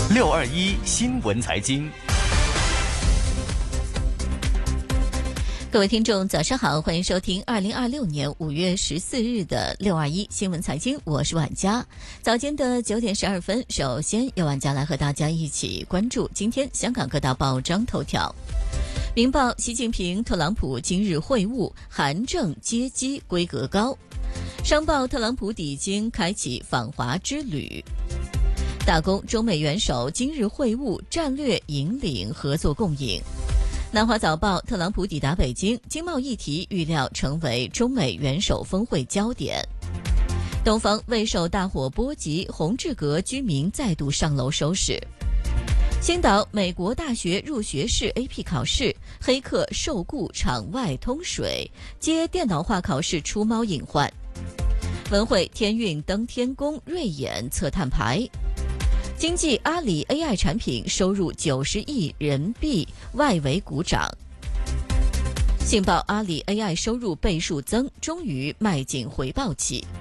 621新闻财经。 各位听众早上好，欢迎收听2026年5月14日的621新闻财经，我是婉佳。早间的9点12分，首先由婉佳来和大家一起关注今天香港各大报章头条。明报：习近平、特朗普今日会晤，韩正接机规格高。商报：特朗普抵京开启访华之旅。大公：中美元首今日会晤，战略引领合作共赢。南华早报：特朗普抵达北京，经贸议题预料成为中美元首峰会焦点。东方：未受大火波及，宏志阁居民再度上楼收拾。星岛：美国大学入学试 AP 考试，黑客受雇场外通水，接电脑化考试出猫隐患。文汇：天运登天宫，瑞眼测碳排。经济：阿里 AI 产品收入90亿人民币，外围股涨。信报：阿里 AI 收入倍数增，终于迈进回报期。